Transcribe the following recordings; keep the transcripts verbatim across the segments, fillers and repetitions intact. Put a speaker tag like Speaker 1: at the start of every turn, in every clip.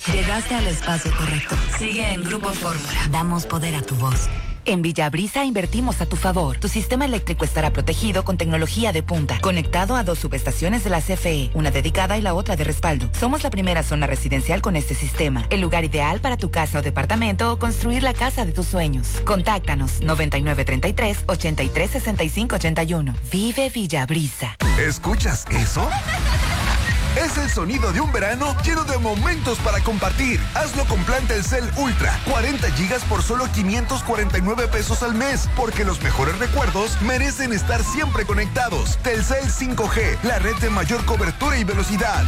Speaker 1: Llegaste al espacio correcto. Sigue en Grupo Fórmula. Damos poder a tu voz. En Villabrisa invertimos a tu favor. Tu sistema eléctrico estará protegido con tecnología de punta, conectado a dos subestaciones de la C F E, una dedicada y la otra de respaldo. Somos la primera zona residencial con este sistema, el lugar ideal para tu casa o departamento o construir la casa de tus sueños. Contáctanos noventa y nueve treinta y tres, ochenta y tres sesenta y cinco ochenta y uno. Vive Villabrisa.
Speaker 2: ¿Escuchas eso? Es el sonido de un verano lleno de momentos para compartir. Hazlo con plan Telcel Ultra. cuarenta gigas por solo quinientos cuarenta y nueve pesos al mes. Porque los mejores recuerdos merecen estar siempre conectados. Telcel cinco G, la red de mayor cobertura y velocidad.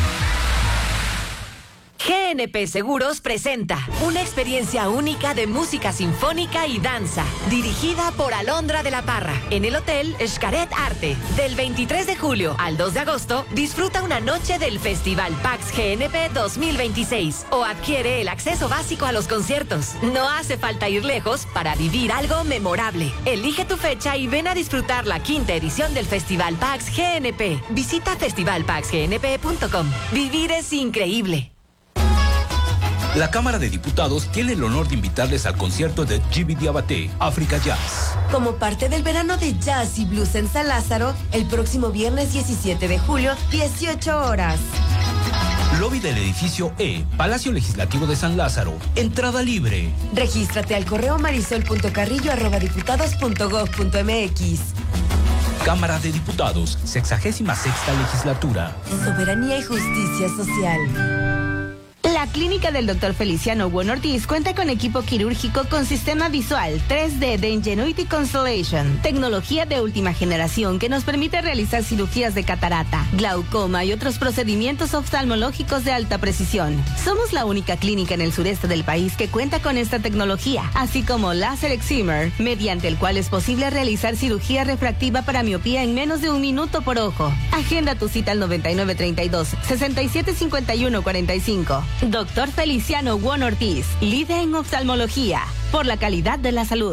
Speaker 3: G N P Seguros presenta una experiencia única de música sinfónica y danza, dirigida por Alondra de la Parra, en el Hotel Xcaret Arte. Del veintitrés de julio al dos de agosto, disfruta una noche del Festival PAX G N P dos mil veintiséis o adquiere el acceso básico a los conciertos. No hace falta ir lejos para vivir algo memorable. Elige tu fecha y ven a disfrutar la quinta edición del Festival PAX G N P. Visita festival pax g n p punto com. Vivir es increíble.
Speaker 4: La Cámara de Diputados tiene el honor de invitarles al concierto de Djiby Diabaté, Africa Jazz.
Speaker 5: Como parte del verano de jazz y blues en San Lázaro, el próximo viernes diecisiete de julio, dieciocho horas.
Speaker 4: Lobby del edificio E, Palacio Legislativo de San Lázaro. Entrada libre.
Speaker 5: Regístrate al correo marisol punto carrillo arroba diputados punto gob punto m x.
Speaker 4: Cámara de Diputados, sexagésima sexta legislatura.
Speaker 5: Soberanía y justicia social.
Speaker 6: La clínica del doctor Feliciano Bueno Ortiz cuenta con equipo quirúrgico con sistema visual tres D de Ingenuity Constellation, tecnología de última generación que nos permite realizar cirugías de catarata, glaucoma y otros procedimientos oftalmológicos de alta precisión. Somos la única clínica en el sureste del país que cuenta con esta tecnología, así como láser excimer, mediante el cual es posible realizar cirugía refractiva para miopía en menos de un minuto por ojo. Agenda tu cita al noventa y nueve treinta y dos, sesenta y siete cincuenta y uno cuarenta y cinco. Doctor Feliciano Bueno Ortiz, líder en oftalmología, por la calidad de la salud.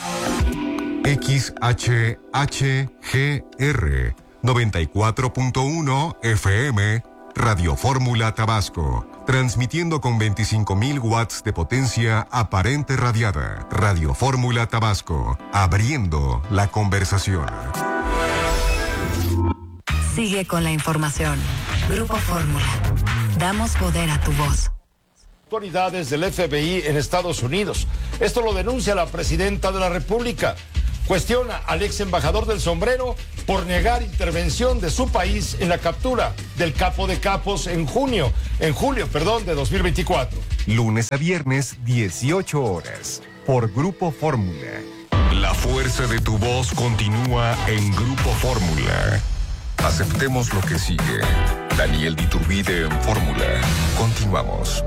Speaker 7: X H H G R noventa y cuatro punto uno F M, Radio Fórmula Tabasco, transmitiendo con veinticinco mil watts de potencia aparente radiada. Radio Fórmula Tabasco, abriendo la conversación.
Speaker 1: Sigue con la información. Grupo Fórmula. Damos poder a tu voz.
Speaker 8: Autoridades del F B I en Estados Unidos. Esto lo denuncia la presidenta de la República. Cuestiona al ex embajador del sombrero por negar intervención de su país en la captura del capo de capos en junio, en julio, perdón, de dos mil veinticuatro.
Speaker 7: Lunes a viernes, dieciocho horas, por Grupo Fórmula. La fuerza de tu voz continúa en Grupo Fórmula. Aceptemos lo que sigue. Daniel Diturbide en Fórmula. Continuamos.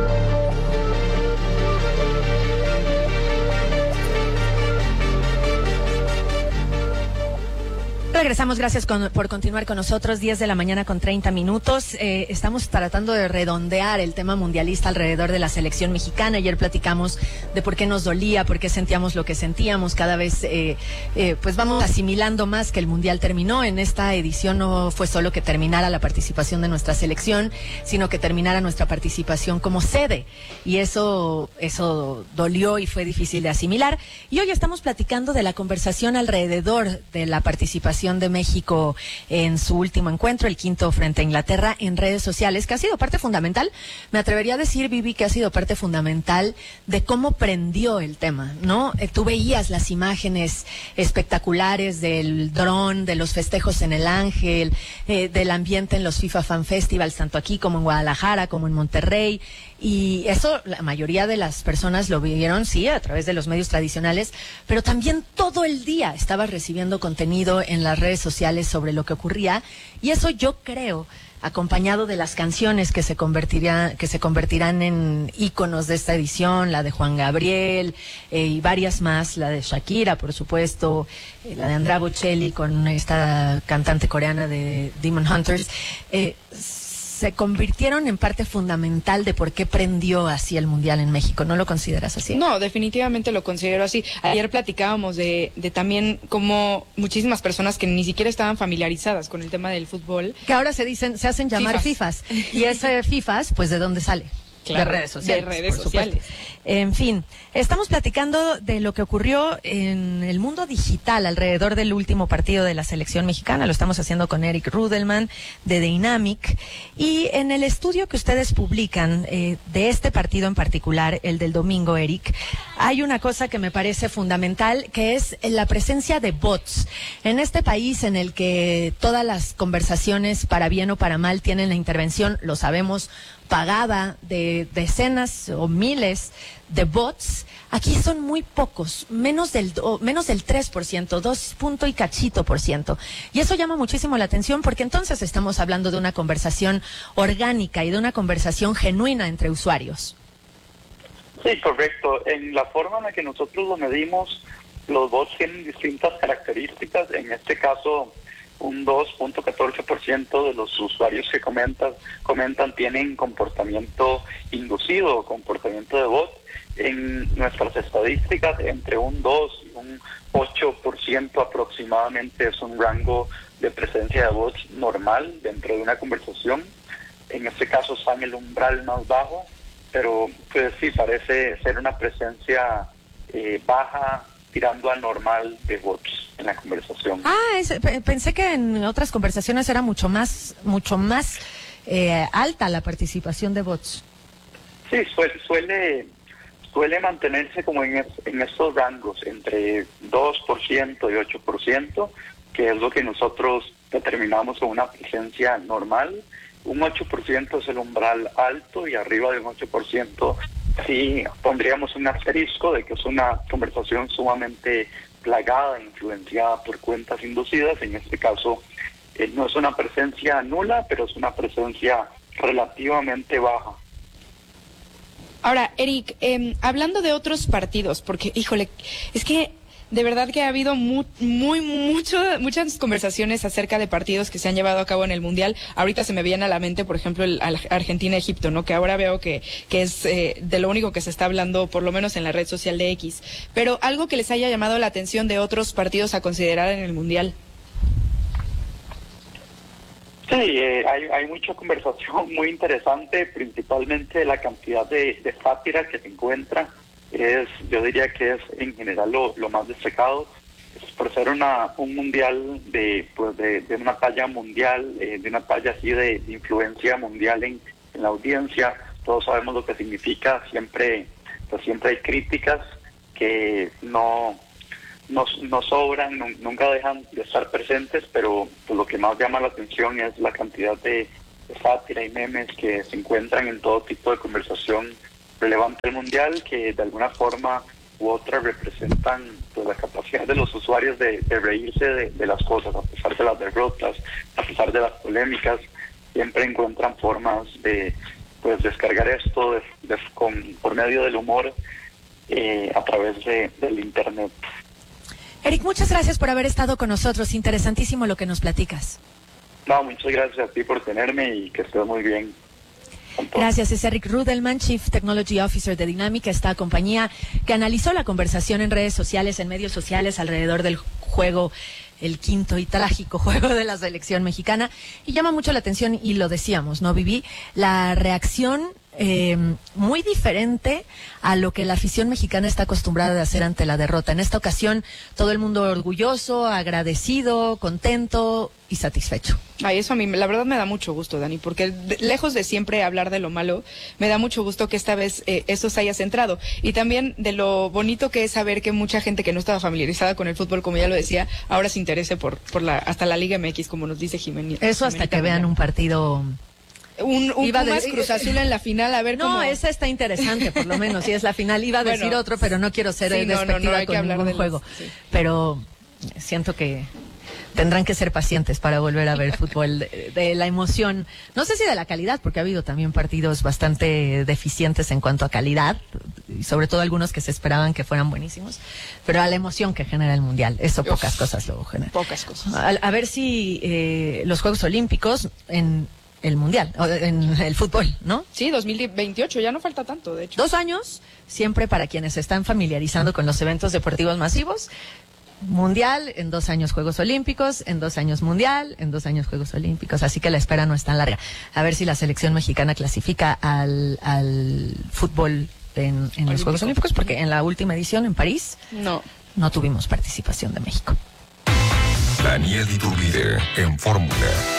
Speaker 9: Regresamos, gracias con, por continuar con nosotros, diez de la mañana con treinta minutos. Eh, estamos tratando de redondear el tema mundialista alrededor de la selección mexicana. Ayer platicamos de por qué nos dolía, por qué sentíamos lo que sentíamos. Cada vez, eh, eh, pues vamos asimilando más que el mundial terminó. En esta edición no fue solo que terminara la participación de nuestra selección, sino que terminara nuestra participación como sede. Y eso, eso dolió y fue difícil de asimilar. Y hoy estamos platicando de la conversación alrededor de la participación de México en su último encuentro, el quinto frente a Inglaterra, en redes sociales, que ha sido parte fundamental. Me atrevería a decir, Vivi, que ha sido parte fundamental de cómo prendió el tema, ¿no? Eh, tú veías las imágenes espectaculares del dron, de los festejos en el Ángel, eh, del ambiente en los FIFA Fan Festivals, tanto aquí como en Guadalajara, como en Monterrey. Y eso la mayoría de las personas lo vieron, sí, a través de los medios tradicionales, pero también todo el día estaba recibiendo contenido en las redes sociales sobre lo que ocurría, y eso yo creo, acompañado de las canciones que se convertirán, que se convertirán en íconos de esta edición, la de Juan Gabriel eh, y varias más, la de Shakira, por supuesto, eh, la de Andrea Bocelli con esta cantante coreana de Demon Hunters, eh, se convirtieron en parte fundamental de por qué prendió así el Mundial en México. ¿No lo consideras así?
Speaker 10: No, definitivamente lo considero así. Ayer platicábamos de, de también cómo muchísimas personas que ni siquiera estaban familiarizadas con el tema del fútbol.
Speaker 9: Que ahora se dicen, se hacen llamar FIFAs. FIFAs. Y ese FIFAs, pues, ¿de dónde sale? Claro,
Speaker 3: de redes sociales.
Speaker 9: De redes
Speaker 3: por
Speaker 9: sociales.
Speaker 3: supuesto.
Speaker 9: En fin, estamos platicando de lo que ocurrió en el mundo digital alrededor del último partido de la selección mexicana. Lo estamos haciendo con Eric Rudelman de Dynamic. Y en el estudio que ustedes publican eh, de este partido en particular, el del domingo, Eric, hay una cosa que me parece fundamental, que es la presencia de bots. En este país en el que todas las conversaciones, para bien o para mal, tienen la intervención, lo sabemos, pagada de decenas o miles de bots, aquí son muy pocos, menos del o menos del tres por ciento, dos punto y cachito por ciento. Y eso llama muchísimo la atención porque entonces estamos hablando de una conversación orgánica y de una conversación genuina entre usuarios.
Speaker 11: Sí, correcto. En la forma en la que nosotros lo medimos, los bots tienen distintas características. En este caso, un dos punto catorce por ciento de los usuarios que comentan, comentan tienen comportamiento inducido o comportamiento de bot. En nuestras estadísticas, entre un dos y un ocho por ciento aproximadamente es un rango de presencia de bots normal dentro de una conversación. En este caso está en el umbral más bajo, pero pues sí parece ser una presencia eh, baja, tirando a normal de bots en la conversación.
Speaker 9: Ah, es, pensé que en otras conversaciones era mucho más, mucho más eh, alta la participación de bots.
Speaker 11: Sí, suele, suele, suele mantenerse como en, es, en estos rangos, entre dos por ciento y ocho por ciento, que es lo que nosotros determinamos como una presencia normal. Un ocho por ciento es el umbral alto y arriba de un ocho por ciento sí pondríamos un asterisco de que es una conversación sumamente plagada, influenciada por cuentas inducidas. En este caso eh, no es una presencia nula, pero es una presencia relativamente baja.
Speaker 10: Ahora, Eric, eh, hablando de otros partidos, porque, híjole, es que de verdad que ha habido muy, muy, mucho, muchas conversaciones acerca de partidos que se han llevado a cabo en el Mundial. Ahorita se me viene a la mente, por ejemplo, el Argentina-Egipto, ¿no? Que ahora veo que, que es eh, de lo único que se está hablando, por lo menos en la red social de X. Pero algo que les haya llamado la atención de otros partidos a considerar en el Mundial.
Speaker 11: Sí, eh, hay, hay mucha conversación muy interesante, principalmente la cantidad de, de sátira que se encuentra. Es, yo diría que es en general lo, lo más destacado, es por ser una un mundial de pues de, de una talla mundial, eh, de una talla así de, de influencia mundial en, en la audiencia. Todos sabemos lo que significa, siempre pues siempre hay críticas que no no, no sobran, no, nunca dejan de estar presentes, pero pues, lo que más llama la atención es la cantidad de, de sátira y memes que se encuentran en todo tipo de conversación relevante del mundial, que de alguna forma u otra representan pues, la capacidad de los usuarios de, de reírse de, de las cosas, a pesar de las derrotas, a pesar de las polémicas, siempre encuentran formas de pues descargar esto de, de, con, por medio del humor eh, a través de, del internet.
Speaker 9: Eric, muchas gracias por haber estado con nosotros, interesantísimo lo que nos platicas.
Speaker 11: No, muchas gracias a ti por tenerme y que estés muy bien.
Speaker 9: Gracias, es Eric Rudelman, Chief Technology Officer de Dynamic, esta compañía que analizó la conversación en redes sociales, en medios sociales alrededor del juego, el quinto y trágico juego de la selección mexicana, y llama mucho la atención, y lo decíamos, ¿no, Vivi? La reacción eh, muy diferente a lo que la afición mexicana está acostumbrada de hacer ante la derrota. En esta ocasión, todo el mundo orgulloso, agradecido, contento y satisfecho.
Speaker 10: Ay, eso a mí, la verdad me da mucho gusto, Dani, porque de, lejos de siempre hablar de lo malo, me da mucho gusto que esta vez eh, eso se haya centrado. Y también de lo bonito que es saber que mucha gente que no estaba familiarizada con el fútbol, como ya lo decía, ahora se interese por, por la, hasta la Liga M X, como nos dice Jiménez.
Speaker 9: Eso hasta
Speaker 10: Jiménez
Speaker 9: que vean un partido...
Speaker 10: Un, un
Speaker 9: Iba
Speaker 10: Pumas
Speaker 9: de...
Speaker 10: Cruz Azul en la final, a ver
Speaker 9: no,
Speaker 10: cómo...
Speaker 9: No, esa está interesante, por lo menos, si es la final. Iba a
Speaker 10: bueno,
Speaker 9: decir otro, pero no quiero ser
Speaker 10: sí, no,
Speaker 9: despectiva
Speaker 10: no, no, hay
Speaker 9: con
Speaker 10: que hablar
Speaker 9: ningún
Speaker 10: de
Speaker 9: juego.
Speaker 10: los, sí.
Speaker 9: Pero siento que tendrán que ser pacientes para volver a ver fútbol de, de la emoción. No sé si de la calidad, porque ha habido también partidos bastante deficientes en cuanto a calidad, y sobre todo algunos que se esperaban que fueran buenísimos, pero a la emoción que genera el Mundial. Eso Uf, pocas cosas luego genera.
Speaker 10: Pocas cosas.
Speaker 9: A, a ver si eh, los Juegos Olímpicos en... el Mundial, en el fútbol, ¿no?
Speaker 10: Sí, dos mil veintiocho, ya no falta tanto, de hecho.
Speaker 9: Dos años, siempre para quienes se están familiarizando con los eventos deportivos masivos, Mundial, en dos años Juegos Olímpicos, en dos años Mundial, en dos años Juegos Olímpicos, así que la espera no es tan larga. A ver si la selección mexicana clasifica al, al fútbol en, en los Juegos Olímpicos, porque en la última edición en París
Speaker 10: no,
Speaker 9: no tuvimos participación de México.
Speaker 7: Daniel Iturbide en Fórmula.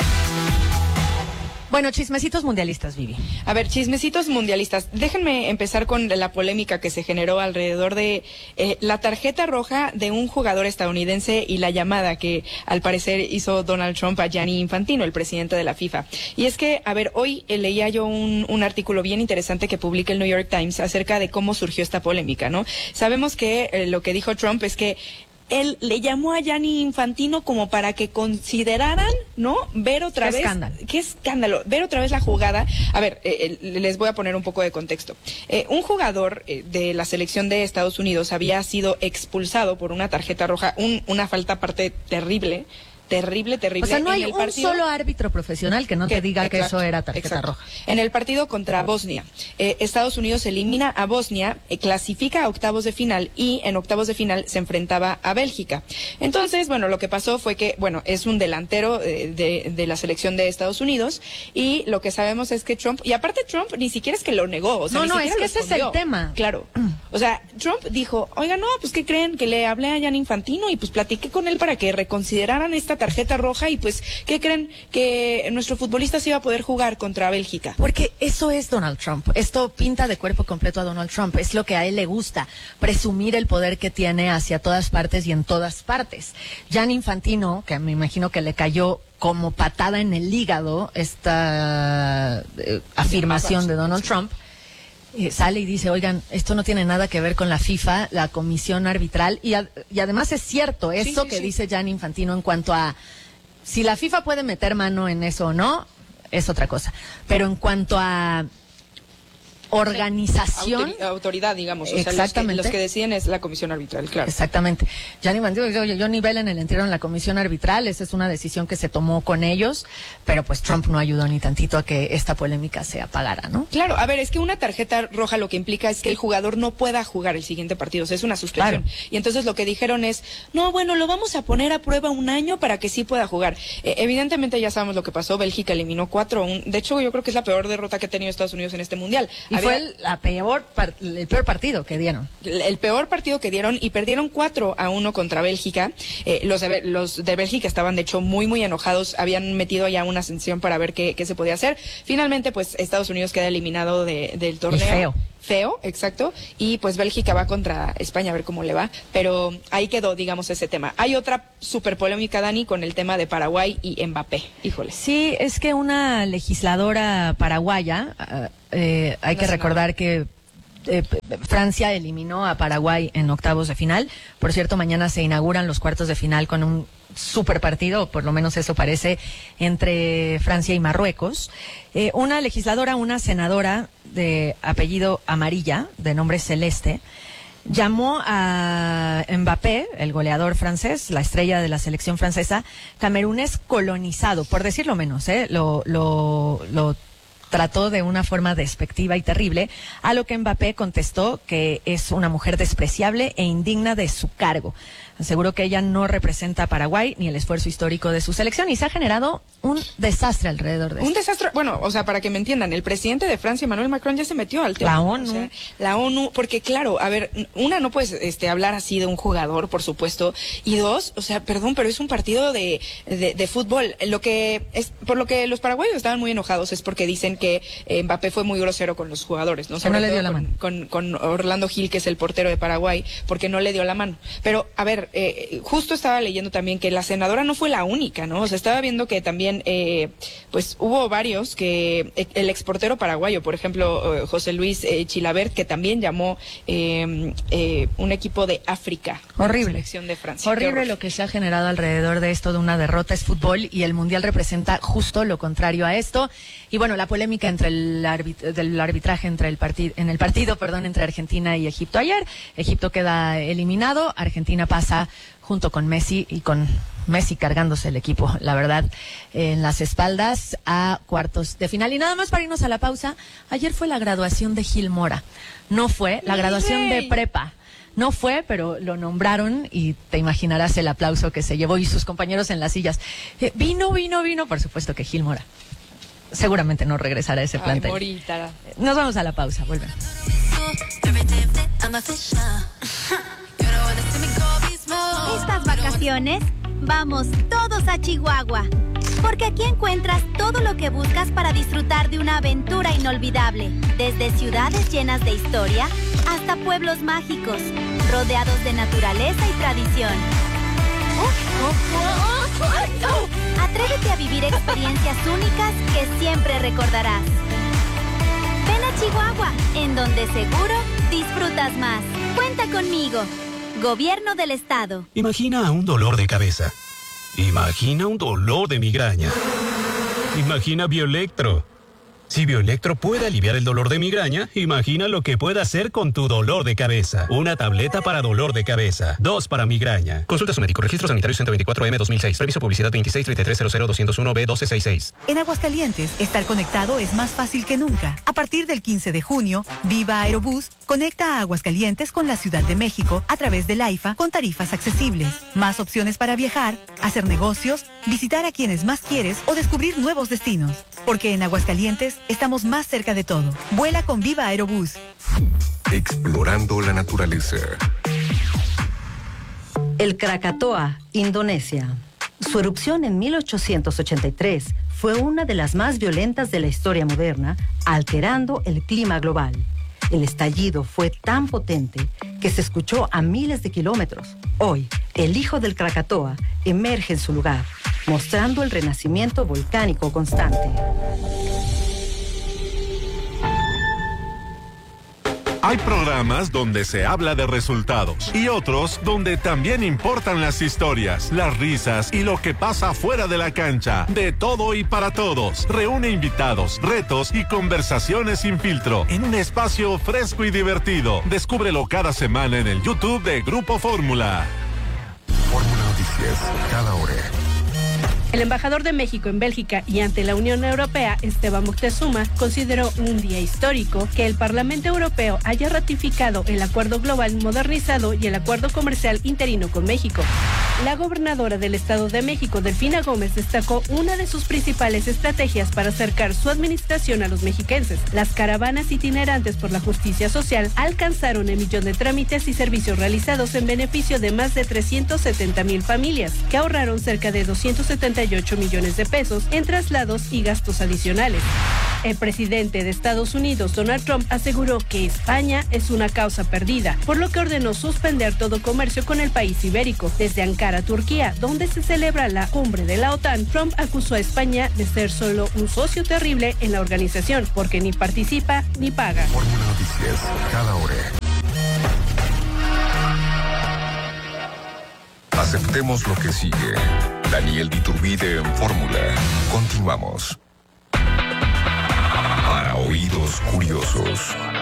Speaker 9: Bueno, chismecitos mundialistas, Vivi.
Speaker 10: A ver, chismecitos mundialistas. Déjenme empezar con la polémica que se generó alrededor de eh, la tarjeta roja de un jugador estadounidense y la llamada que al parecer hizo Donald Trump a Gianni Infantino, el presidente de la FIFA. Y es que, a ver, hoy eh, leía yo un, un artículo bien interesante que publica el New York Times acerca de cómo surgió esta polémica, ¿no? Sabemos que eh, lo que dijo Trump es que él le llamó a Gianni Infantino como para que consideraran, ¿no? Ver otra
Speaker 9: qué
Speaker 10: vez.
Speaker 9: Escándalo.
Speaker 10: Qué escándalo. Ver otra vez la jugada. A ver, eh, eh, les voy a poner un poco de contexto. Eh, un jugador eh, de la selección de Estados Unidos había sido expulsado por una tarjeta roja, un, una falta aparte terrible. Terrible, terrible.
Speaker 9: O sea, no hay
Speaker 10: en el
Speaker 9: un
Speaker 10: partido,
Speaker 9: solo árbitro profesional que no
Speaker 10: que,
Speaker 9: te diga
Speaker 10: exacto,
Speaker 9: que eso era tarjeta
Speaker 10: exacto.
Speaker 9: roja.
Speaker 10: En el partido contra Bosnia, eh, Estados Unidos elimina a Bosnia, eh, clasifica a octavos de final y en octavos de final se enfrentaba a Bélgica. Entonces, bueno, lo que pasó fue que, bueno, es un delantero eh, de, de la selección de Estados Unidos y lo que sabemos es que Trump, y aparte Trump ni siquiera es que lo negó, o sea,
Speaker 9: no,
Speaker 10: ni
Speaker 9: no, es
Speaker 10: siquiera
Speaker 9: que
Speaker 10: lo
Speaker 9: ese es el
Speaker 10: escondió.
Speaker 9: tema.
Speaker 10: Claro. O sea, Trump dijo, oiga, no, pues ¿qué creen? Que le hablé a Gianni Infantino y pues platiqué con él para que reconsideraran esta tarjeta roja y pues, ¿qué creen? Que nuestro futbolista se iba a poder jugar contra Bélgica.
Speaker 9: Porque eso es Donald Trump. Esto pinta de cuerpo completo a Donald Trump. Es lo que a él le gusta, presumir el poder que tiene hacia todas partes y en todas partes. Gianni Infantino, que me imagino que le cayó como patada en el hígado esta eh, afirmación de Donald Trump, eh, sale y dice, oigan, esto no tiene nada que ver con la FIFA, la comisión arbitral, y, a, y además es cierto eso sí, sí, que sí. dice Gianni Infantino en cuanto a si la FIFA puede meter mano en eso o no, es otra cosa. Pero en cuanto a organización,
Speaker 10: Autor, autoridad, digamos, o
Speaker 9: exactamente.
Speaker 10: sea, los que, los que deciden es la comisión arbitral, claro.
Speaker 9: Exactamente. Gianni Infantino dice, oye, Johnny Belen le entraron en la comisión arbitral, esa es una decisión que se tomó con ellos, pero pues Trump no ayudó ni tantito a que esta polémica se apagara, ¿no?
Speaker 10: Claro, a ver, es que una tarjeta roja lo que implica es que el jugador no pueda jugar el siguiente partido, o sea, es una suspensión. Claro. Y entonces lo que dijeron es, no, bueno, lo vamos a poner a prueba un año para que sí pueda jugar. Eh, evidentemente ya sabemos lo que pasó, Bélgica eliminó cuatro, un, de hecho yo creo que es la peor derrota que ha tenido Estados Unidos en este mundial.
Speaker 9: Y Había, fue el, la peor Peor, el peor partido que dieron.
Speaker 10: El peor partido que dieron y perdieron cuatro a uno contra Bélgica. Eh, los, de, los de Bélgica estaban de hecho muy muy enojados, habían metido ya una sanción para ver qué, qué se podía hacer. Finalmente pues Estados Unidos queda eliminado de, del torneo.
Speaker 9: Y feo.
Speaker 10: Feo, exacto, y pues Bélgica va contra España a ver cómo le va, pero ahí quedó, digamos, ese tema. Hay otra súper polémica, Dani, con el tema de Paraguay y Mbappé, híjole.
Speaker 9: Sí, es que una legisladora paraguaya, eh, hay que recordar que Eh, Francia eliminó a Paraguay en octavos de final. Por cierto, mañana se inauguran los cuartos de final con un super partido, o por lo menos eso parece, entre Francia y Marruecos. Eh, una legisladora, una senadora de apellido Amarilla, de nombre Celeste, llamó a Mbappé, el goleador francés, la estrella de la selección francesa, camerunés colonizado, por decirlo menos, ¿eh? Lo, lo, lo trató de una forma despectiva y terrible, a lo que Mbappé contestó que es una mujer despreciable e indigna de su cargo. Aseguró que ella no representa a Paraguay ni el esfuerzo histórico de su selección y se ha generado un desastre alrededor de eso.
Speaker 10: Un desastre, bueno, o sea, para que me entiendan, el presidente de Francia, Emmanuel Macron, ya se metió al tema.
Speaker 9: La ONU.
Speaker 10: O sea, la ONU, porque claro, a ver, una, no puedes este, hablar así de un jugador, por supuesto, y dos, o sea, perdón, pero es un partido de, de, de fútbol. Lo que es, por lo que los paraguayos estaban muy enojados es porque dicen que eh, Mbappé fue muy grosero con los jugadores, ¿no?
Speaker 9: Que no le dio la
Speaker 10: con,
Speaker 9: mano.
Speaker 10: Con, con Orlando Gil, que es el portero de Paraguay, porque no le dio la mano. Pero, a ver, eh, justo estaba leyendo también que la senadora no fue la única, ¿no? O sea, estaba viendo que también, eh, pues hubo varios que, el exportero paraguayo, por ejemplo, José Luis eh, Chilabert, que también llamó eh, eh, un equipo de África.
Speaker 9: Horrible.
Speaker 10: Selección de Francia.
Speaker 9: Horrible lo que se ha generado alrededor de esto de una derrota, es fútbol y el Mundial representa justo lo contrario a esto. Y bueno, la polémica entre el arbit del arbitraje entre el partido, en el partido, perdón, entre Argentina y Egipto ayer. Egipto queda eliminado, Argentina pasa junto con Messi y con Messi cargándose el equipo, la verdad, en las espaldas a cuartos de final. Y nada más para irnos a la pausa, ayer fue la graduación de Gil Mora. No fue la graduación de prepa. No fue, pero lo nombraron y te imaginarás el aplauso que se llevó y sus compañeros en las sillas. Eh, vino, vino, vino, por supuesto que Gil Mora. Seguramente no regresará a ese plantel.
Speaker 10: Ay, Morita.
Speaker 9: Nos vamos a la pausa, volvemos.
Speaker 12: Estas vacaciones, vamos todos a Chihuahua, porque aquí encuentras todo lo que buscas para disfrutar de una aventura inolvidable, desde ciudades llenas de historia hasta pueblos mágicos, rodeados de naturaleza y tradición. Atrévete a vivir experiencias únicas que siempre recordarás. Ven a Chihuahua, en donde seguro disfrutas más. Cuenta conmigo. Gobierno del Estado.
Speaker 13: Imagina un dolor de cabeza. Imagina un dolor de migraña. Imagina Bioelectro. Si Bioelectro puede aliviar el dolor de migraña, imagina lo que puede hacer con tu dolor de cabeza. Una tableta para dolor de cabeza. Dos para migraña. Consulta a su médico. Registro Sanitario ciento veinticuatro M dos mil seis. Permiso publicidad veintiséis treinta y tres cero cero doscientos uno B doce sesenta y seis.
Speaker 14: En Aguascalientes, estar conectado es más fácil que nunca. A partir del quince de junio, Viva Aerobús conecta a Aguascalientes con la Ciudad de México a través del AIFA con tarifas accesibles. Más opciones para viajar, hacer negocios, visitar a quienes más quieres o descubrir nuevos destinos. Porque en Aguascalientes estamos más cerca de todo. Vuela con Viva Aerobús.
Speaker 7: Explorando la naturaleza.
Speaker 15: El Krakatoa, Indonesia. Su erupción en mil ochocientos ochenta y tres fue una de las más violentas de la historia moderna, alterando el clima global. El estallido fue tan potente que se escuchó a miles de kilómetros. Hoy, el hijo del Krakatoa emerge en su lugar, mostrando el renacimiento volcánico constante.
Speaker 16: Hay programas donde se habla de resultados y otros donde también importan las historias, las risas y lo que pasa fuera de la cancha. De todo y para todos. Reúne invitados, retos y conversaciones sin filtro en un espacio fresco y divertido. Descúbrelo cada semana en el YouTube de Grupo Fórmula.
Speaker 7: Fórmula Noticias, cada hora.
Speaker 17: El embajador de México en Bélgica y ante la Unión Europea, Esteban Moctezuma, consideró un día histórico que el Parlamento Europeo haya ratificado el Acuerdo Global Modernizado y el Acuerdo Comercial Interino con México. La gobernadora del Estado de México, Delfina Gómez, destacó una de sus principales estrategias para acercar su administración a los mexiquenses. Las caravanas itinerantes por la justicia social alcanzaron el millón de trámites y servicios realizados en beneficio de más de trescientos setenta mil familias, que ahorraron cerca de doscientos setenta y ocho millones de pesos en traslados y gastos adicionales. El presidente de Estados Unidos, Donald Trump, aseguró que España es una causa perdida, por lo que ordenó suspender todo comercio con el país ibérico. Desde Ankara, Turquía, donde se celebra la cumbre de la OTAN, Trump acusó a España de ser solo un socio terrible en la organización, porque ni participa ni paga.
Speaker 7: Fórmula Noticias, cada hora. Aceptemos lo que sigue. Daniel Diturbide en Fórmula. Continuamos. Para oídos curiosos.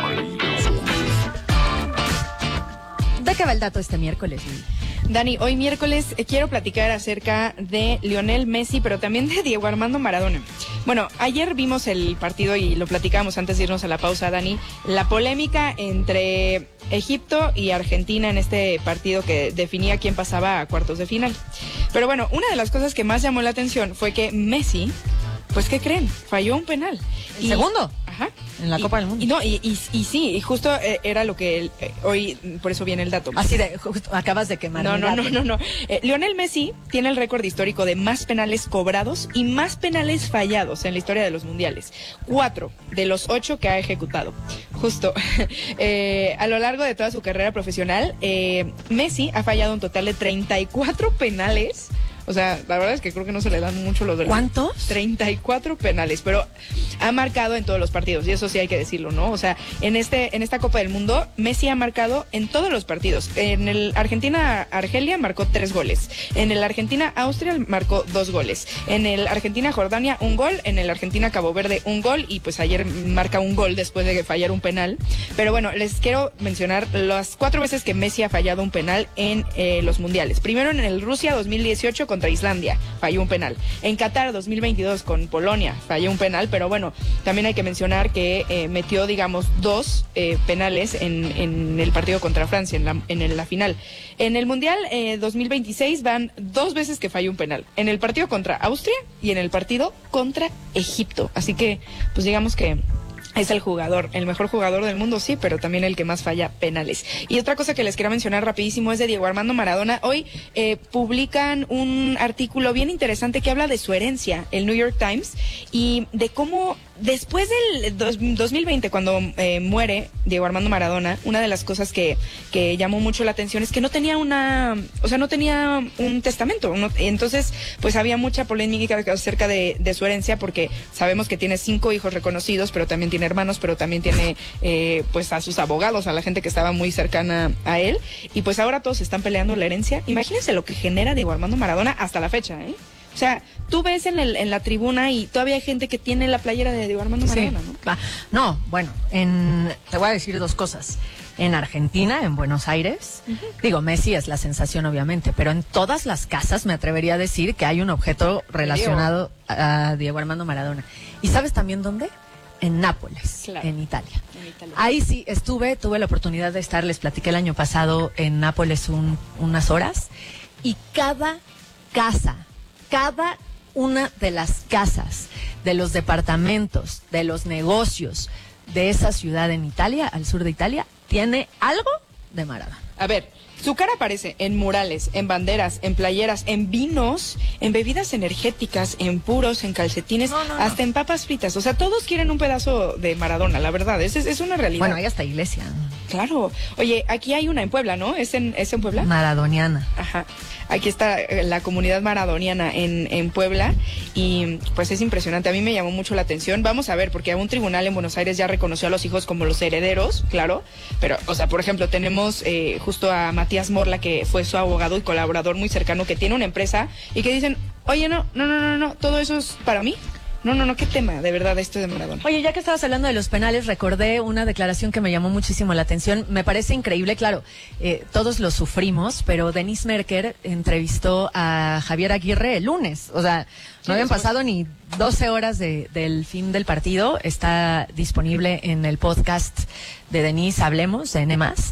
Speaker 9: ¿De qué va el dato este miércoles?
Speaker 10: Dani, hoy miércoles eh, quiero platicar acerca de Lionel Messi, pero también de Diego Armando Maradona. Bueno, ayer vimos el partido y lo platicábamos antes de irnos a la pausa, Dani, la polémica entre Egipto y Argentina en este partido que definía quién pasaba a cuartos de final. Pero bueno, una de las cosas que más llamó la atención fue que Messi, pues ¿qué creen? Falló un penal.
Speaker 9: ¿El y, segundo?
Speaker 10: Ajá.
Speaker 9: En la
Speaker 10: y,
Speaker 9: Copa del Mundo.
Speaker 10: Y no, y, y, y sí, y justo eh, era lo que él, eh, hoy, por eso viene el dato.
Speaker 9: Así de, justo, acabas de quemar.
Speaker 10: No, no, no, no, no. Eh, Lionel Messi tiene el récord histórico de más penales cobrados y más penales fallados en la historia de los mundiales. Cuatro de los ocho que ha ejecutado. Justo, eh, a lo largo de toda su carrera profesional, eh, Messi ha fallado un total de treinta y cuatro penales. O sea, la verdad es que creo que no se le dan mucho los de
Speaker 9: ¿Cuántos?
Speaker 10: treinta y cuatro penales, pero ha marcado en todos los partidos, y eso sí hay que decirlo, ¿no? O sea, en este en esta Copa del Mundo, Messi ha marcado en todos los partidos. En el Argentina-Argelia marcó tres goles. En el Argentina-Austria marcó dos goles. En el Argentina-Jordania, un gol. En el Argentina-Cabo Verde, un gol. Y pues ayer marca un gol después de fallar un penal. Pero bueno, les quiero mencionar las cuatro veces que Messi ha fallado un penal en eh, los mundiales. Primero en el Rusia dos mil dieciocho contra Islandia, falló un penal. En Qatar dos mil veintidós con Polonia, falló un penal, pero bueno, también hay que mencionar que eh, metió, digamos, dos eh, penales en, en el partido contra Francia, en la, en el, la final. En el Mundial eh, dos mil veintiséis van dos veces que falló un penal, en el partido contra Austria y en el partido contra Egipto. Así que, pues digamos que es el jugador, el mejor jugador del mundo, sí, pero también el que más falla penales. Y otra cosa que les quería mencionar rapidísimo es de Diego Armando Maradona. Hoy eh, publican un artículo bien interesante que habla de su herencia, el New York Times, y de cómo después del dos, dos mil veinte, cuando eh, muere Diego Armando Maradona, una de las cosas que, que llamó mucho la atención es que no tenía una, o sea, no tenía un testamento. No, entonces, pues había mucha polémica acerca de, de su herencia, porque sabemos que tiene cinco hijos reconocidos, pero también tiene hermanos, pero también tiene eh, pues a sus abogados, a la gente que estaba muy cercana a él, y pues ahora todos están peleando la herencia. Imagínense lo que genera Diego Armando Maradona hasta la fecha, ¿eh? O sea, tú ves en, el, en la tribuna y todavía hay gente que tiene la playera de Diego Armando Maradona,
Speaker 9: sí.
Speaker 10: ¿no?
Speaker 9: No, bueno, en, te voy a decir dos cosas. En Argentina, en Buenos Aires, uh-huh. digo, Messi es la sensación obviamente, pero en todas las casas me atrevería a decir que hay un objeto relacionado a Diego Armando Maradona. ¿Y sabes también dónde? En Nápoles, claro. en, Italia. en Italia. Ahí sí estuve, tuve la oportunidad de estar, les platiqué el año pasado en Nápoles un, unas horas, y cada casa, cada una de las casas, de los departamentos, de los negocios de esa ciudad en Italia, al sur de Italia, tiene algo de Maradona.
Speaker 10: A ver, su cara aparece en murales, en banderas, en playeras, en vinos, en bebidas energéticas, en puros, en calcetines, no, no, hasta no. en papas fritas. O sea, todos quieren un pedazo de Maradona, la verdad, es, es una realidad.
Speaker 9: Bueno, hay hasta iglesia.
Speaker 10: Claro. Oye, aquí hay una en Puebla, ¿no? ¿Es en, es en Puebla?
Speaker 9: Maradoniana.
Speaker 10: Ajá. Aquí está la comunidad maradoniana en, en Puebla, y pues es impresionante. A mí me llamó mucho la atención. Vamos a ver, porque un tribunal en Buenos Aires ya reconoció a los hijos como los herederos, claro. Pero, o sea, por ejemplo, tenemos eh, justo a Matías Morla, que fue su abogado y colaborador muy cercano, que tiene una empresa, y que dicen, oye, no, no, no, no, no, todo eso es para mí. No, no, no, qué tema, de verdad, esto de Maradona.
Speaker 9: Oye, ya que estabas hablando de los penales, recordé una declaración que me llamó muchísimo la atención. Me parece increíble, claro, eh, todos lo sufrimos, pero Denise Merker entrevistó a Javier Aguirre el lunes. O sea, no habían pasado ni doce horas de, del fin del partido. Está disponible en el podcast de Denise Hablemos, de N más.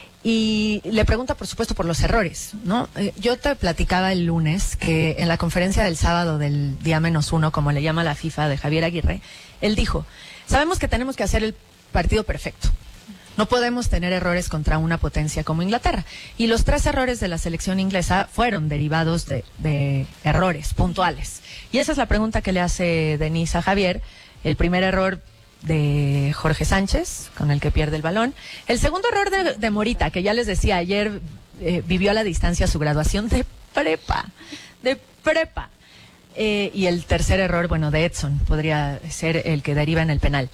Speaker 9: Y le pregunta, por supuesto, por los errores, ¿no? Eh, yo te platicaba el lunes que en la conferencia del sábado del día menos uno, como le llama la FIFA, de Javier Aguirre, él dijo, sabemos que tenemos que hacer el partido perfecto. No podemos tener errores contra una potencia como Inglaterra. Y los tres errores de la selección inglesa fueron derivados de, de errores puntuales. Y esa es la pregunta que le hace Denise a Javier. El primer error de Jorge Sánchez, con el que pierde el balón. El segundo error de, de Morita, que ya les decía ayer, eh, vivió a la distancia su graduación de prepa, de prepa. Eh, y el tercer error, bueno, de Edson, podría ser el que deriva en el penal.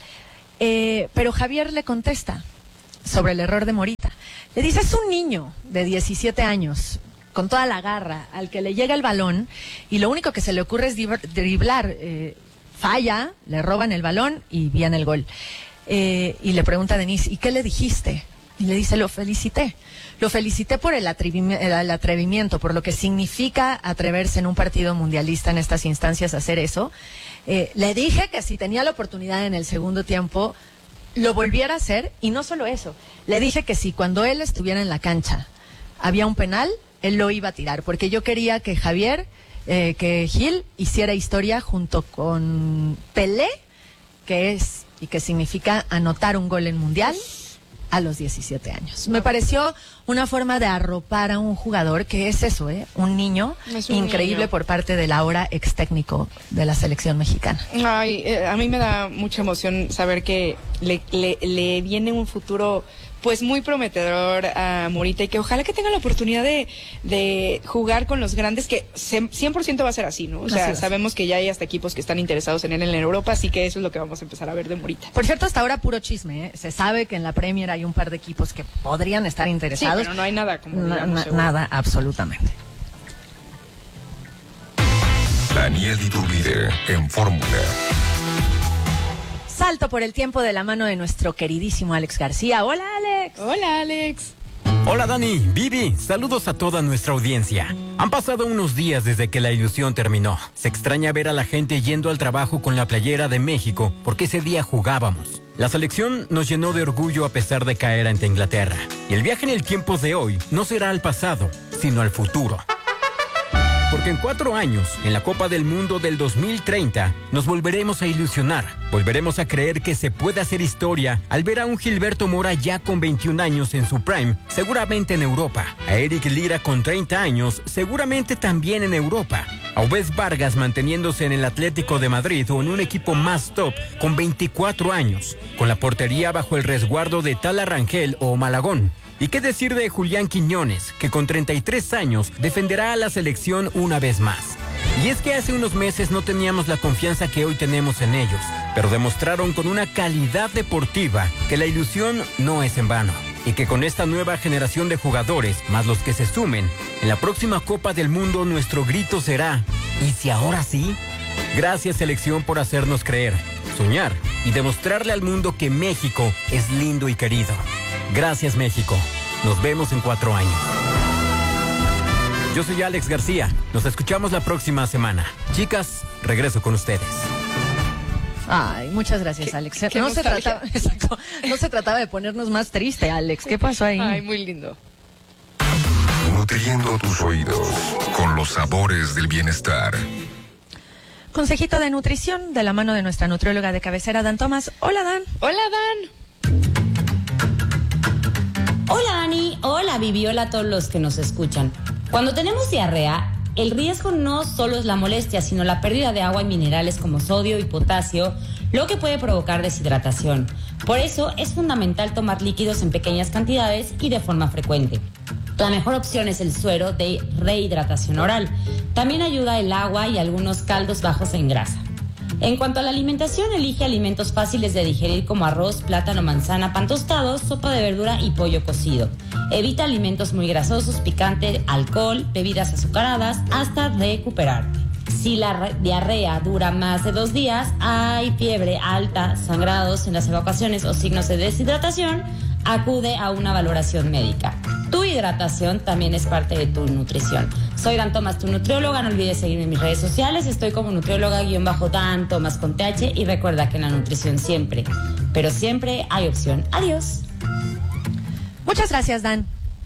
Speaker 9: Eh, pero Javier le contesta sobre el error de Morita. Le dice, es un niño de diecisiete años, con toda la garra, al que le llega el balón, y lo único que se le ocurre es driblar, eh, falla, le roban el balón y viene el gol. Eh, y le pregunta a Denise, ¿y qué le dijiste? Y le dice, lo felicité. Lo felicité por el, atrevimi- el atrevimiento, por lo que significa atreverse en un partido mundialista en estas instancias a hacer eso. Eh, le dije que si tenía la oportunidad en el segundo tiempo, lo volviera a hacer, y no solo eso. Le dije que si cuando él estuviera en la cancha había un penal, él lo iba a tirar, porque yo quería que Javier... Eh, que Gil hiciera historia junto con Pelé, que es y que significa anotar un gol en mundial a los diecisiete años. Me pareció una forma de arropar a un jugador que es eso, ¿eh? Un niño es un increíble niño. Por parte del ahora ex técnico de la selección mexicana.
Speaker 10: Ay, eh, a mí me da mucha emoción saber que le, le, le viene un futuro pues muy prometedor a Morita, y que ojalá que tenga la oportunidad de, de jugar con los grandes, que cien por ciento va a ser así, ¿no? O sea, sabemos que ya hay hasta equipos que están interesados en él en Europa, así que eso es lo que vamos a empezar a ver de Morita.
Speaker 9: Por cierto, hasta ahora puro chisme, ¿eh? Se sabe que en la Premier hay un par de equipos que podrían estar interesados.
Speaker 10: Sí, pero no hay nada como
Speaker 9: na, na, nada, absolutamente.
Speaker 7: Daniel Iturbide en Fórmula.
Speaker 9: Salto por el tiempo de la mano de nuestro queridísimo Alex García. Hola, Alex.
Speaker 10: Hola, Alex.
Speaker 18: Hola Dani, Vivi, saludos a toda nuestra audiencia. Han pasado unos días desde que la ilusión terminó. Se extraña ver a la gente yendo al trabajo con la playera de México porque ese día jugábamos. La selección nos llenó de orgullo a pesar de caer ante Inglaterra. Y el viaje en el tiempo de hoy no será al pasado, sino al futuro. Porque en cuatro años, en la Copa del Mundo del dos mil treinta, nos volveremos a ilusionar. Volveremos a creer que se puede hacer historia al ver a un Gilberto Mora ya con veintiún años en su prime, seguramente en Europa. A Eric Lira con treinta años, seguramente también en Europa. A Obes Vargas manteniéndose en el Atlético de Madrid o en un equipo más top con veinticuatro años, con la portería bajo el resguardo de Tala Rangel o Malagón. ¿Y qué decir de Julián Quiñones, que con treinta y tres años defenderá a la selección una vez más? Y es que hace unos meses no teníamos la confianza que hoy tenemos en ellos, pero demostraron con una calidad deportiva que la ilusión no es en vano. Y que con esta nueva generación de jugadores, más los que se sumen, en la próxima Copa del Mundo nuestro grito será: ¿y si ahora sí? Gracias selección por hacernos creer, soñar y demostrarle al mundo que México es lindo y querido. Gracias México, nos vemos en cuatro años. Yo soy Alex García, nos escuchamos la próxima semana. Chicas, regreso con ustedes.
Speaker 9: Ay, muchas gracias, Alex.
Speaker 10: qué
Speaker 9: no, se
Speaker 10: nostalgia.
Speaker 9: trataba, exacto, no se trataba de ponernos más triste, Alex. ¿Qué pasó ahí?
Speaker 10: Ay, muy lindo.
Speaker 7: Nutriendo tus oídos con los sabores del bienestar.
Speaker 9: Consejito de nutrición de la mano de nuestra nutrióloga de cabecera, Dan Tomás. Hola, Dan.
Speaker 10: Hola, Dan.
Speaker 19: Hola Dani, hola Vivi, hola a todos los que nos escuchan. Cuando tenemos diarrea, el riesgo no solo es la molestia, sino la pérdida de agua y minerales como sodio y potasio, lo que puede provocar deshidratación. Por eso es fundamental tomar líquidos en pequeñas cantidades y de forma frecuente. La mejor opción es el suero de rehidratación oral. También ayuda el agua y algunos caldos bajos en grasa. En cuanto a la alimentación, elige alimentos fáciles de digerir como arroz, plátano, manzana, pan tostado, sopa de verdura y pollo cocido. Evita alimentos muy grasosos, picante, alcohol, bebidas azucaradas, hasta recuperarte. Si la diarrea dura más de dos días, hay fiebre alta, sangrados en las evacuaciones o signos de deshidratación, acude a una valoración médica. Tu hidratación también es parte de tu nutrición. Soy Dan Tomás, tu nutrióloga. No olvides seguirme en mis redes sociales. Estoy como nutrióloga-Dan Tomás con T H. Y recuerda que en la nutrición siempre, pero siempre hay opción. Adiós.
Speaker 9: Muchas gracias, Dan.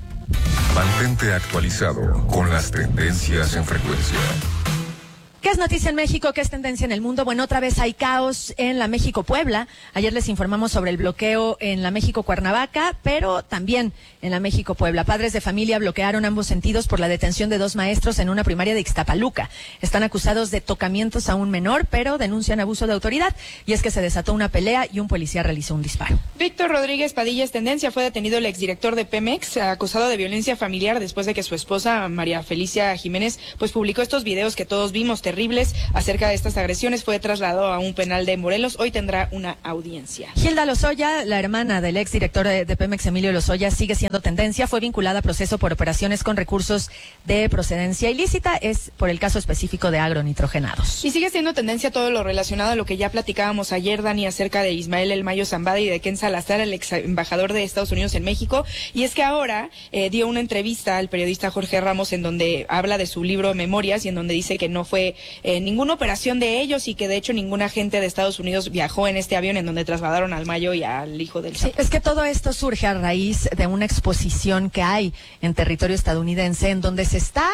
Speaker 7: Mantente actualizado con las tendencias en frecuencia.
Speaker 9: ¿Qué es noticia en México? ¿Qué es tendencia en el mundo? Bueno, otra vez hay caos en la México-Puebla. Ayer les informamos sobre el bloqueo en la México-Cuernavaca, pero también en la México-Puebla. Padres de familia bloquearon ambos sentidos por la detención de dos maestros en una primaria de Ixtapaluca. Están acusados de tocamientos a un menor, pero denuncian abuso de autoridad. Y es que se desató una pelea y un policía realizó un disparo.
Speaker 10: Víctor Rodríguez Padilla es tendencia. Fue detenido el exdirector de Pemex, acusado de violencia familiar después de que su esposa, María Felicia Jiménez, pues publicó estos videos que todos vimos, terribles, acerca de estas agresiones. Fue trasladado a un penal de Morelos. Hoy tendrá una audiencia.
Speaker 9: Hilda Lozoya, la hermana del exdirector de, de Pemex, Emilio Lozoya, sigue siendo tendencia. Fue vinculada a proceso por operaciones con recursos de procedencia ilícita. Es por el caso específico de agronitrogenados.
Speaker 10: Y sigue siendo tendencia todo lo relacionado a lo que ya platicábamos ayer, Dani, acerca de Ismael El Mayo Zambada y de Ken Salazar, el ex embajador de Estados Unidos en México. Y es que ahora eh, dio una entrevista al periodista Jorge Ramos en donde habla de su libro Memorias y en donde dice que no fue Eh, ninguna operación de ellos y que de hecho ningún agente de Estados Unidos viajó en este avión en donde trasladaron al Mayo y al hijo del
Speaker 9: Sí, es que todo esto surge a raíz de una exposición que hay en territorio estadounidense en donde se está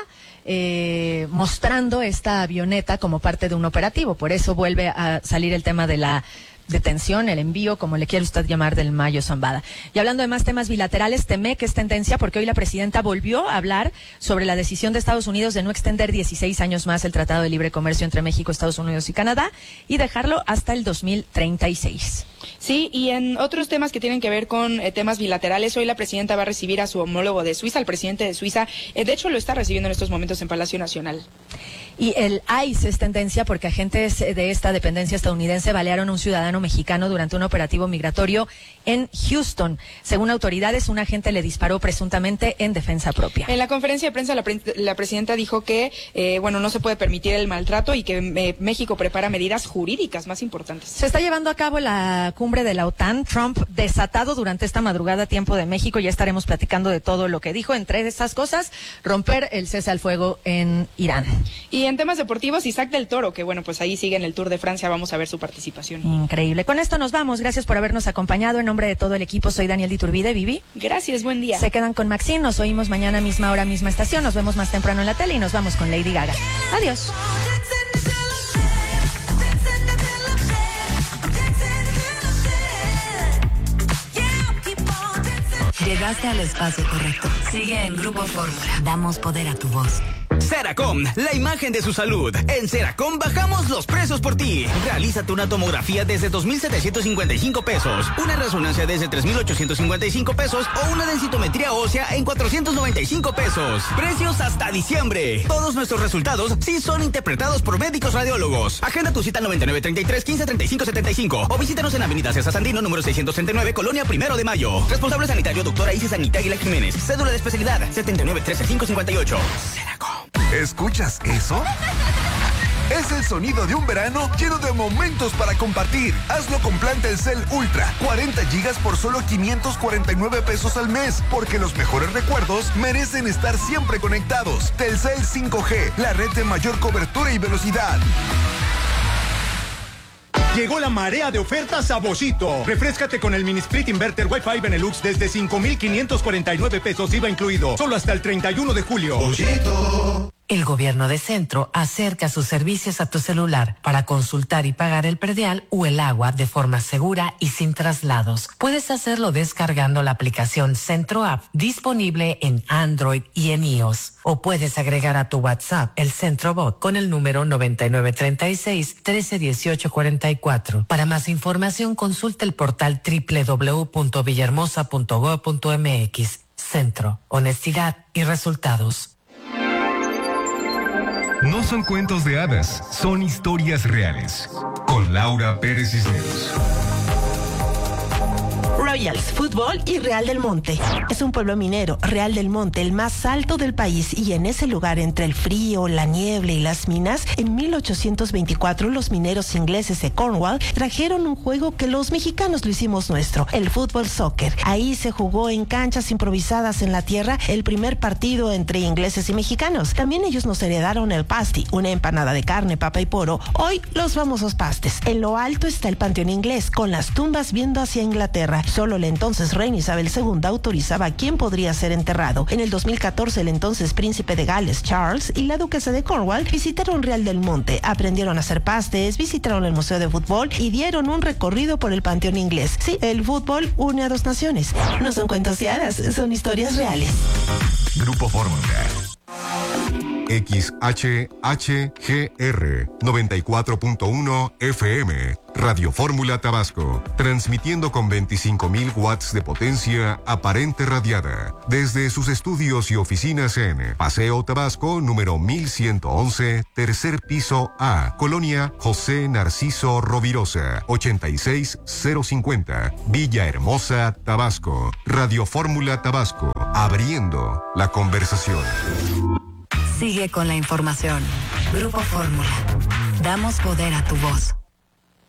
Speaker 9: eh, mostrando esta avioneta como parte de un operativo. Por eso vuelve a salir el tema de la detención, el envío, como le quiere usted llamar, del Mayo Zambada. Y hablando de más temas bilaterales, teme que es tendencia porque hoy la presidenta volvió a hablar sobre la decisión de Estados Unidos de no extender dieciséis años más el Tratado de Libre Comercio entre México, Estados Unidos y Canadá y dejarlo hasta el dos mil treinta y seis.
Speaker 10: Sí, y en otros temas que tienen que ver con eh, temas bilaterales, hoy la presidenta va a recibir a su homólogo de Suiza, al presidente de Suiza. Eh, de hecho, lo está recibiendo en estos momentos en Palacio Nacional.
Speaker 9: Y el I C E es tendencia porque agentes de esta dependencia estadounidense balearon a un ciudadano mexicano durante un operativo migratorio en Houston. Según autoridades, un agente le disparó presuntamente en defensa propia.
Speaker 10: En la conferencia de prensa, la, pre la presidenta dijo que, eh, bueno, no se puede permitir el maltrato y que eh, México prepara medidas jurídicas más importantes.
Speaker 9: Se está llevando a cabo la cumbre de la OTAN. Trump desatado durante esta madrugada, tiempo de México. Ya estaremos platicando de todo lo que dijo. Entre esas cosas, romper el cese al fuego en Irán.
Speaker 10: Y en temas deportivos, Isaac del Toro, que bueno, pues ahí sigue en el Tour de Francia. Vamos a ver su participación.
Speaker 9: Increíble. Con esto nos vamos. Gracias por habernos acompañado. En nombre de todo el equipo, soy Daniel Diturbide. Vivi.
Speaker 10: Gracias, buen día.
Speaker 9: Se quedan con Maxine. Nos oímos mañana, misma hora, misma estación. Nos vemos más temprano en la tele y nos vamos con Lady Gaga. Adiós.
Speaker 1: Llegaste al espacio correcto. Sigue en Grupo Fórmula. Damos poder a tu voz.
Speaker 20: Ceracom, la imagen de su salud. En Ceracom bajamos los precios por ti. Realízate una tomografía desde dos mil setecientos cincuenta y cinco pesos, una resonancia desde tres mil ochocientos cincuenta y cinco pesos o una densitometría ósea en cuatrocientos noventa y cinco pesos. Precios hasta diciembre. Todos nuestros resultados sí son interpretados por médicos radiólogos. Agenda tu cita al noventa y nueve, treinta y tres, quince, treinta y cinco, setenta y cinco o visítanos en Avenida César Sandino, número seiscientos treinta y nueve, Colonia Primero de Mayo. Responsable sanitario, doctora Isis Anita Aguilar Jiménez. Cédula de especialidad, setenta y nueve, trece, cinco cincuenta y ocho. Ceracom.
Speaker 2: ¿Escuchas eso? Es el sonido de un verano lleno de momentos para compartir. Hazlo con plan Telcel Ultra. cuarenta gigas por solo quinientos cuarenta y nueve pesos al mes. Porque los mejores recuerdos merecen estar siempre conectados. Telcel cinco G, la red de mayor cobertura y velocidad.
Speaker 21: Llegó la marea de ofertas a Boschito. Refréscate con el Mini Split Inverter Wi-Fi Benelux desde cinco mil quinientos cuarenta y nueve pesos I V A incluido. Solo hasta el treinta y uno de julio. Boschito.
Speaker 22: El gobierno de Centro acerca sus servicios a tu celular para consultar y pagar el predial o el agua de forma segura y sin traslados. Puedes hacerlo descargando la aplicación Centro App disponible en Android y en iOS. O puedes agregar a tu WhatsApp el Centro Bot con el número noventa y nueve, treinta y seis, trece, dieciocho, cuarenta y cuatro. Para más información consulta el portal doble u doble u doble u punto villahermosa punto gob punto m x. Centro, honestidad y resultados.
Speaker 7: No son cuentos de hadas, son historias reales. Con Laura Pérez Cisneros.
Speaker 23: Royals, Fútbol y Real del Monte. Es un pueblo minero, Real del Monte, el más alto del país, y en ese lugar, entre el frío, la niebla y las minas, en mil ochocientos veinticuatro los mineros ingleses de Cornwall trajeron un juego que los mexicanos lo hicimos nuestro, el fútbol soccer. Ahí se jugó en canchas improvisadas en la tierra el primer partido entre ingleses y mexicanos. También ellos nos heredaron el pasty, una empanada de carne, papa y poro. Hoy los famosos pastes. En lo alto está el Panteón Inglés, con las tumbas viendo hacia Inglaterra. Solo la entonces reina Isabel segunda autorizaba a quién podría ser enterrado. En el dos mil catorce, el entonces príncipe de Gales, Charles, y la duquesa de Cornwall visitaron Real del Monte, aprendieron a hacer pastes, visitaron el Museo de Fútbol y dieron un recorrido por el Panteón Inglés. Sí, el fútbol une a dos naciones. No son cuentos de hadas, son historias reales.
Speaker 7: Grupo Fórmula. X H H G R noventa y cuatro punto uno F M, Radio Fórmula Tabasco, transmitiendo con veinticinco mil watts de potencia aparente radiada, desde sus estudios y oficinas en Paseo Tabasco, número mil ciento once, tercer piso A, Colonia José Narciso Rovirosa, ochenta y seis cero cincuenta, Villahermosa, Tabasco. Radio Fórmula Tabasco, abriendo la conversación.
Speaker 1: Sigue con la información. Grupo Fórmula. Damos poder a tu voz.